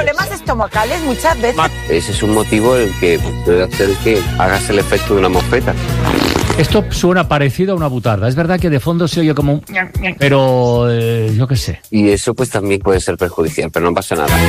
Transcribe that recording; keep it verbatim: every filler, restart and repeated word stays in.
Problemas estomacales muchas veces. Ese es un motivo el que puede hacer que hagas el efecto de una mosqueta. Esto suena parecido a una butarda. Es verdad que de fondo se oye como un... Pero eh, yo qué sé. Y eso pues también puede ser perjudicial, pero no pasa nada.